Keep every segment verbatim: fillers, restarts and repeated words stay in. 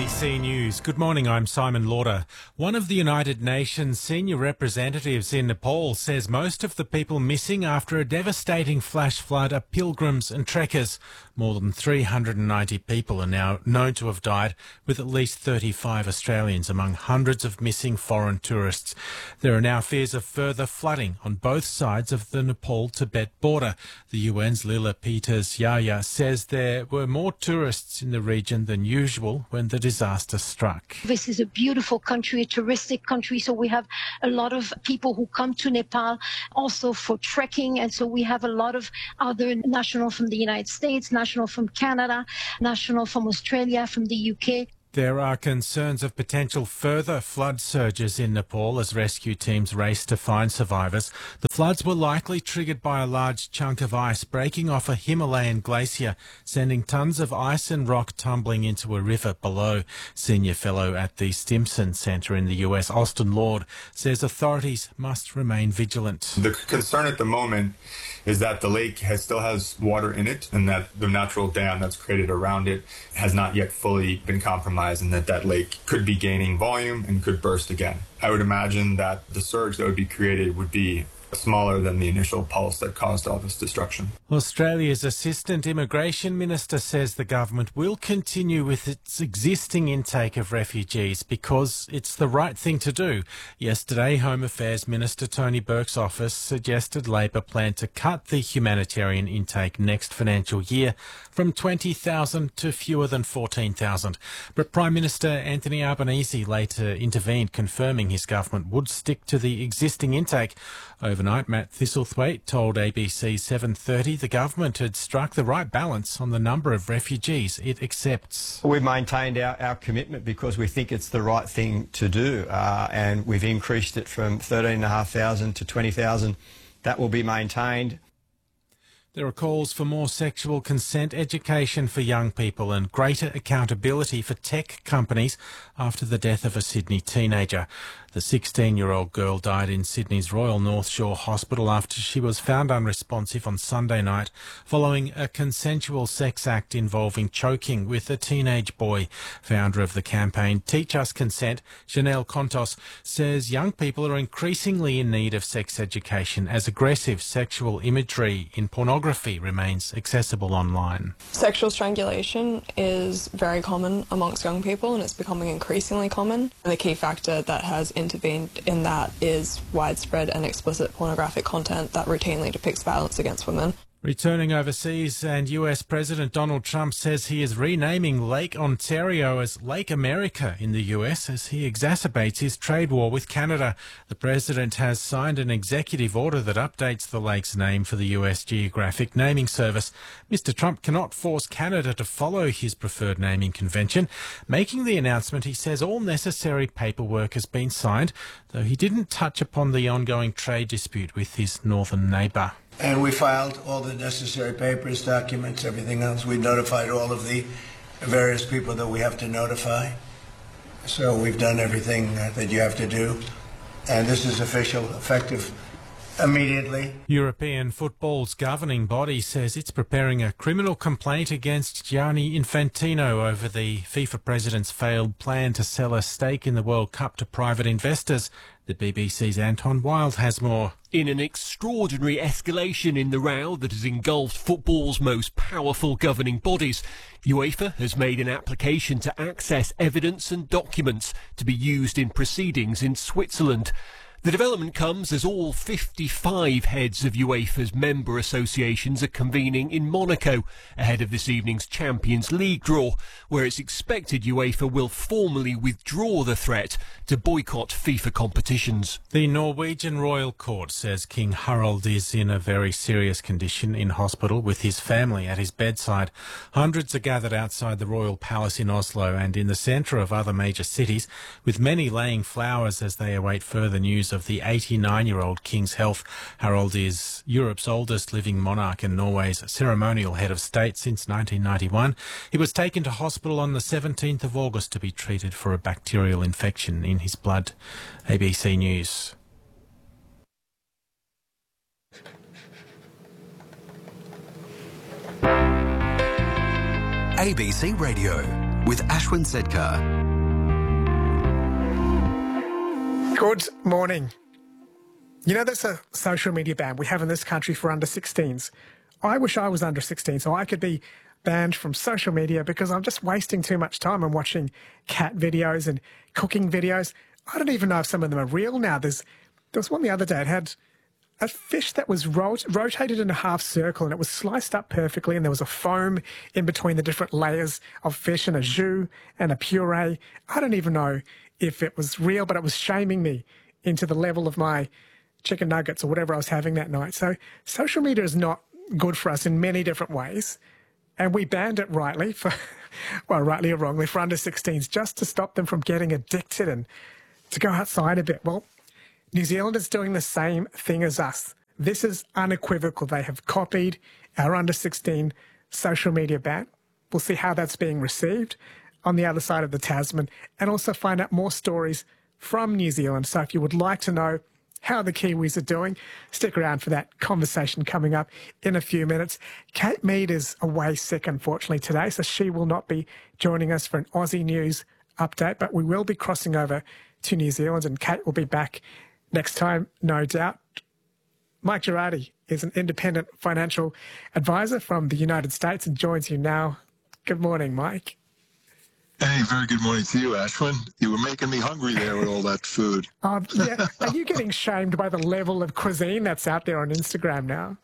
B C News. Good morning, I'm Simon Lauder. One of the United Nations senior representatives in Nepal says most of the people missing after a devastating flash flood are pilgrims and trekkers. More than three hundred ninety people are now known to have died, with at least thirty-five Australians among hundreds of missing foreign tourists. There are now fears of further flooding on both sides of the Nepal-Tibet border. The U N's Lila Peters-Yahya says there were more tourists in the region than usual when the disaster struck. This is a beautiful country, a touristic country, so we have a lot of people who come to Nepal also for trekking, and so we have a lot of other national from the United States, national from Canada, national from Australia, from the U K. There are concerns of potential further flood surges in Nepal as rescue teams race to find survivors. The floods were likely triggered by a large chunk of ice breaking off a Himalayan glacier, sending tons of ice and rock tumbling into a river below. Senior fellow at the Stimson Centre in the U S, Austin Lord, says authorities must remain vigilant. The concern at the moment is that the lake has, still has water in it, and that the natural dam that's created around it has not yet fully been compromised, and that that lake could be gaining volume and could burst again. I would imagine that the surge that would be created would be smaller than the initial pulse that caused all this destruction. Australia's Assistant Immigration Minister says the government will continue with its existing intake of refugees because it's the right thing to do. Yesterday, Home Affairs Minister Tony Burke's office suggested Labor plan to cut the humanitarian intake next financial year from twenty thousand to fewer than fourteen thousand. But Prime Minister Anthony Albanese later intervened, confirming his government would stick to the existing intake. Overnight, Matt Thistlethwaite told A B C seven thirty the government had struck the right balance on the number of refugees it accepts. We've maintained our, our commitment because we think it's the right thing to do, uh, and we've increased it from thirteen thousand five hundred to twenty thousand. That will be maintained. There are calls for more sexual consent education for young people and greater accountability for tech companies after the death of a Sydney teenager. The sixteen-year-old girl died in Sydney's Royal North Shore Hospital after she was found unresponsive on Sunday night following a consensual sex act involving choking with a teenage boy. Founder of the campaign Teach Us Consent, Janelle Contos, says young people are increasingly in need of sex education as aggressive sexual imagery in pornography remains accessible online. Sexual strangulation is very common amongst young people, and it's becoming increasingly common. And the key factor that has intervened in that is widespread and explicit pornographic content that routinely depicts violence against women. Returning overseas, and U S President Donald Trump says he is renaming Lake Ontario as Lake America in the U S as he exacerbates his trade war with Canada. The president has signed an executive order that updates the lake's name for the U S Geographic Naming Service. Mister Trump cannot force Canada to follow his preferred naming convention. Making the announcement, he says all necessary paperwork has been signed, though he didn't touch upon the ongoing trade dispute with his northern neighbour. And we filed all the necessary papers, documents, everything else. We notified all of the various people that we have to notify. So we've done everything that you have to do. And this is official, effective immediately. European football's governing body says it's preparing a criminal complaint against Gianni Infantino over the FIFA president's failed plan to sell a stake in the World Cup to private investors. The B B C's Anton Wild has more. In an extraordinary escalation in the row that has engulfed football's most powerful governing bodies, UEFA has made an application to access evidence and documents to be used in proceedings in Switzerland. The development comes as all fifty-five heads of UEFA's member associations are convening in Monaco ahead of this evening's Champions League draw, where it's expected UEFA will formally withdraw the threat to boycott FIFA competitions. The Norwegian Royal Court says King Harald is in a very serious condition in hospital with his family at his bedside. Hundreds are gathered outside the Royal Palace in Oslo and in the centre of other major cities, with many laying flowers as they await further news of the eighty-nine-year-old King's health. Harald is Europe's oldest living monarch and Norway's ceremonial head of state since nineteen ninety-one. He was taken to hospital on the seventeenth of August to be treated for a bacterial infection in his blood. A B C News. A B C Radio. with Ashwin Sedkar. Good morning. You know, there's a social media ban we have in this country for under sixteens. I wish I was under sixteen so I could be banned from social media because I'm just wasting too much time. I'm watching cat videos and cooking videos. I don't even know if some of them are real now. There's, there was one the other day. It had a fish that was rot- rotated in a half circle and it was sliced up perfectly, and there was a foam in between the different layers of fish and a jus and a puree. I don't even know if it was real, but it was shaming me into the level of my chicken nuggets or whatever I was having that night. So social media is not good for us in many different ways. And we banned it rightly, for, well, rightly or wrongly, for under sixteens, just to stop them from getting addicted and to go outside a bit. Well, New Zealand is doing the same thing as us. This is unequivocal. They have copied our under sixteen social media ban. We'll see how that's being received on the other side of the Tasman, and also find out more stories from New Zealand. So if you would like to know how the Kiwis are doing, stick around for that conversation coming up in a few minutes. Kate Mead is away sick, unfortunately, today, so she will not be joining us for an Aussie News update, but we will be crossing over to New Zealand, and Kate will be back next time, no doubt. Mike Girardi is an independent financial advisor from the United States and joins you now. Good morning, Mike. Hey, very good morning to you, Ashwin. You were making me hungry there with all that food. Uh, yeah. Are you getting shamed by the level of cuisine that's out there on Instagram now?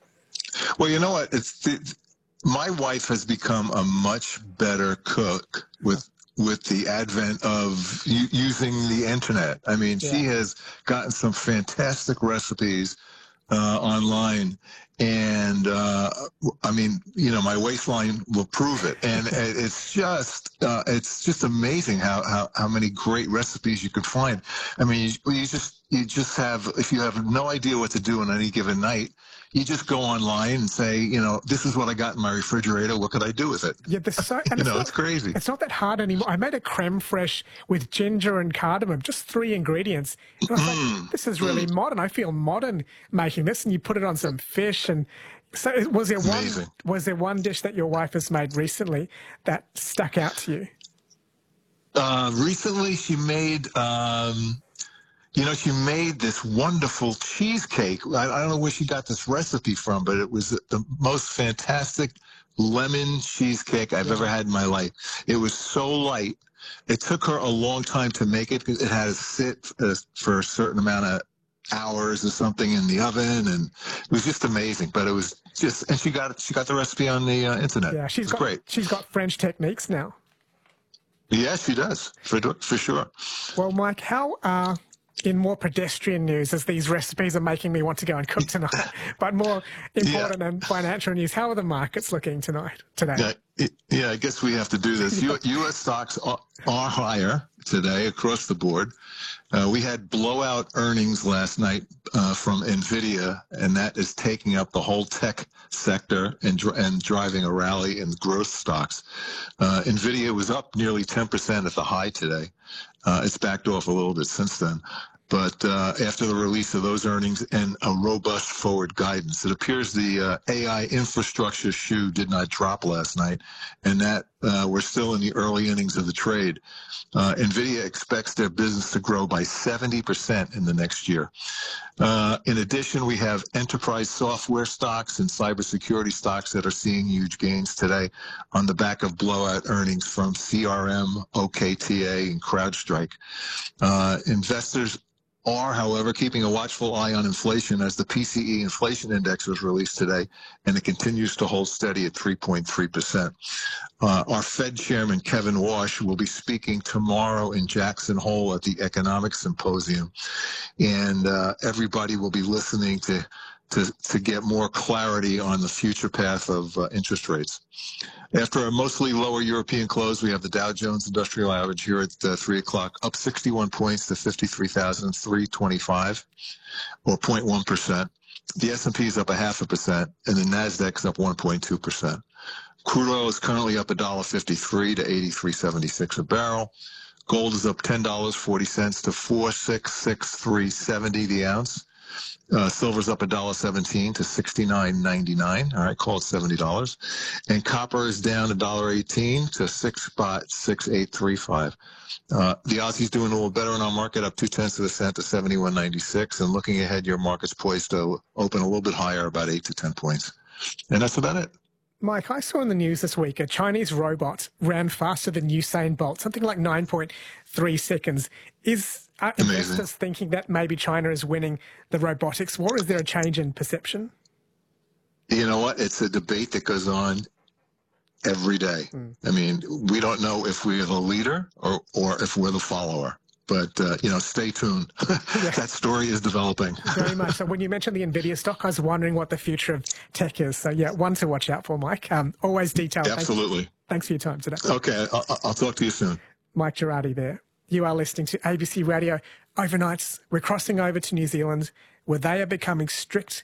Well, you know what? It's, it's my wife has become a much better cook with with the advent of u- using the internet. I mean, yeah. She has gotten some fantastic recipes uh, online. And, uh, I mean, you know, my waistline will prove it. And it's just, uh, it's just amazing how, how, how many great recipes you could find. I mean, you, you just, you just have, if you have no idea what to do on any given night, you just go online and say, you know, this is what I got in my refrigerator. What could I do with it? Yeah, so, and you it's know, not, it's crazy. It's not that hard anymore. I made a creme fraiche with ginger and cardamom, just three ingredients. And I was mm. like, this is really mm. modern. I feel modern making this. And you put it on some fish. And so was there one, was there one dish that your wife has made recently that stuck out to you? Uh, recently she made, um, You know, she made this wonderful cheesecake. I, I don't know where she got this recipe from, but it was the most fantastic lemon cheesecake I've yeah. ever had in my life. It was so light. It took her a long time to make it because it had to sit uh, for a certain amount of hours or something in the oven, and it was just amazing. But it was just, and she got she got the recipe on the uh, internet. Yeah, she's it's got great. She's got French techniques now. Yes, she does, for for sure. Well, Mike, how are in more pedestrian news, as these recipes are making me want to go and cook tonight, but more important yeah. and financial news, how are the markets looking tonight, today? Yeah, yeah I guess we have to do this. U S stocks are, are higher today across the board. Uh, we had blowout earnings last night uh, from NVIDIA, and that is taking up the whole tech sector and, dr and driving a rally in growth stocks. Uh, NVIDIA was up nearly ten percent at the high today. Uh, it's backed off a little bit since then. But uh, after the release of those earnings and a robust forward guidance, it appears the uh, A I infrastructure shoe did not drop last night, and that uh, we're still in the early innings of the trade. Uh, NVIDIA expects their business to grow by seventy percent in the next year. Uh, in addition, we have enterprise software stocks and cybersecurity stocks that are seeing huge gains today on the back of blowout earnings from C R M, O K T A, and CrowdStrike. Uh, investors are, however, keeping a watchful eye on inflation as the P C E inflation index was released today, and it continues to hold steady at three point three percent. Uh, our Fed Chairman, Kevin Warsh, will be speaking tomorrow in Jackson Hole at the Economic Symposium, and uh, everybody will be listening to, to, to get more clarity on the future path of uh, interest rates. After a mostly lower European close, we have the Dow Jones Industrial Average here at uh, three o'clock, up sixty-one points to fifty-three thousand three hundred twenty-five, or zero point one percent. The S and P is up a half a percent, and the NASDAQ is up one point two percent. Crude oil is currently up one dollar fifty-three to eighty-three seventy-six a barrel. Gold is up ten dollars and forty cents to four thousand six hundred sixty-three dollars and seventy cents the ounce. Uh, silver's up one dollar seventeen to sixty-nine ninety-nine. All right, call it seventy dollars. And copper is down one dollar eighteen to six spot six eight three five. Uh, the Aussie's doing a little better in our market, up two tenths of a cent to seventy-one ninety-six. And looking ahead, your market's poised to open a little bit higher, about eight to ten points. And that's about it. Mike, I saw in the news this week a Chinese robot ran faster than Usain Bolt, something like nine point three seconds. Is are investors thinking that maybe China is winning the robotics war? Is there a change in perception? You know what? It's a debate that goes on every day. Mm. I mean, we don't know if we're the leader or, or if we're the follower. But, uh, you know, stay tuned. Yeah. That story is developing. Very much. So when you mentioned the NVIDIA stock, I was wondering what the future of tech is. So, yeah, one to watch out for, Mike. Um, always detailed. Absolutely. Thanks. Thanks for your time today. Okay. I'll, I'll talk to you soon. Mike Girardi there. You are listening to A B C Radio Overnights. We're crossing over to New Zealand, where they are becoming strict